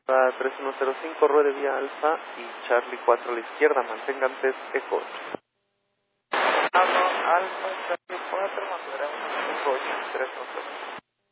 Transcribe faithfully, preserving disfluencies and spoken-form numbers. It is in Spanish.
A tres uno cero cinco, ruede vía alfa y Charlie cuatro a la izquierda, mantengan test ecos. Alfa, alfa, Charlie cuatro, mantendremos cinco ocho tres uno cero.